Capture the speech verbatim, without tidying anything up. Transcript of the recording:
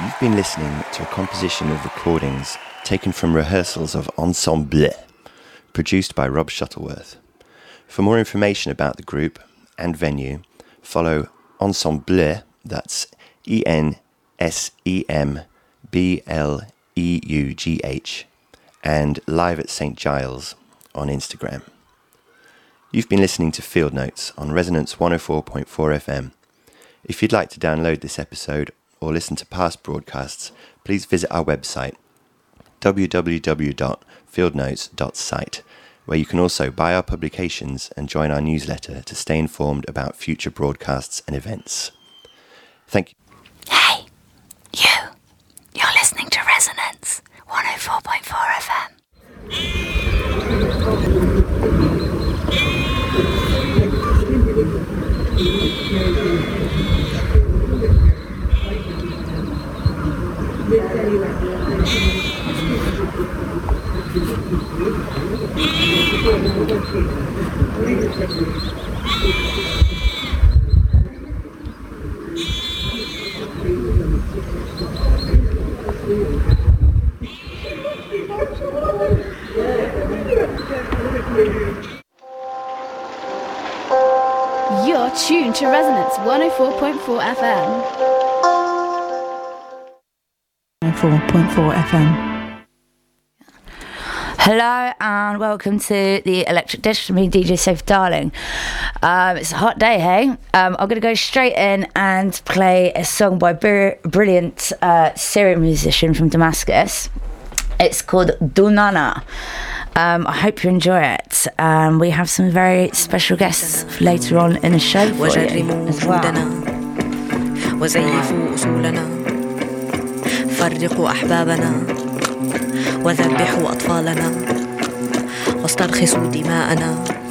You've been listening to a composition of recordings taken from rehearsals of Ensemble, produced by Rob Shuttleworth. For more information about the group and venue, follow Ensemble, that's E N S E M B L E U G H, and Live at Saint Giles on Instagram. You've been listening to Field Notes on Resonance one oh four point four F M. If you'd like to download this episode or listen to past broadcasts, please visit our website, w w w dot field notes dot site, where you can also buy our publications and join our newsletter to stay informed about future broadcasts and events. Thank you. Hey, you. You're listening to Resonance one oh four point four F M. You're tuned to Resonance one oh four point four F M. one oh four point four F M. Hello and welcome to the Electric Dish with me, D J Sophie Darling. Um, it's a hot day, hey? Um, I'm going to go straight in and play a song by a br- brilliant uh, Syrian musician from Damascus. It's called Dunana. Um, I hope you enjoy it. Um, we have some very special guests later on in the show for you as well. وزيفوا أصولنا فرقوا أحبابنا وذبحوا أطفالنا واسترخصوا دماءنا